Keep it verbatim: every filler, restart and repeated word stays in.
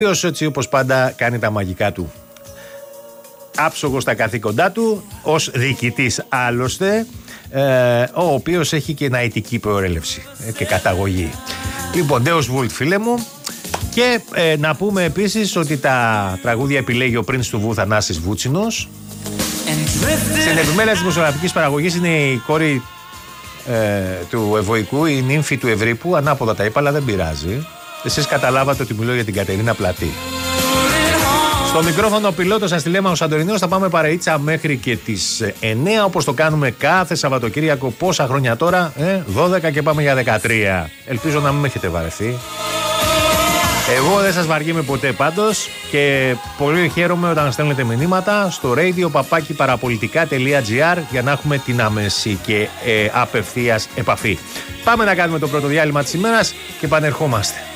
οποίος έτσι όπως πάντα κάνει τα μαγικά του. Άψογος στα καθήκοντά του, ως διοικητής άλλωστε, ε, ο οποίος έχει και ναητική προέλευση και καταγωγή. Λοιπόν, Deus Vult, φίλε μου. Και ε, να πούμε επίσης ότι τα τραγούδια επιλέγει ο πριντς του Βου, Θανάσης Βούτσινος. Στην επιμέλεια της δημοσιογραφικής παραγωγής είναι η κόρη ε, του Ευωικού, η νύμφη του Ευρύπου. Ανάποδα τα είπα, αλλά δεν πειράζει. Εσείς καταλάβατε ότι μιλώ για την Κατερίνα Πλατή. Στο μικρόφωνο ο πιλότος σας τη λέμε ο Σαντορινίος. Θα πάμε παρεΐτσα μέχρι και τις εννέα, όπως το κάνουμε κάθε Σαββατοκύριακο. Πόσα χρόνια τώρα, ε, δώδεκα και πάμε για δεκατρία. Ελπίζω να μην με έχετε βαρεθεί. Εγώ δεν σας βαριέμαι ποτέ πάντως και πολύ χαίρομαι όταν στέλνετε μηνύματα στο radio παπάκι παραπολιτικά τελεία τζι άρ για να έχουμε την άμεση και ε, απευθείας επαφή. Πάμε να κάνουμε το πρώτο διάλειμμα της ημέρας και πανερχόμαστε.